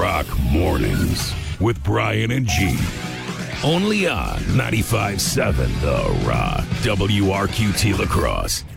Rock Mornings with Brian and G. Only on 95.7 The Rock, WRQT La Crosse.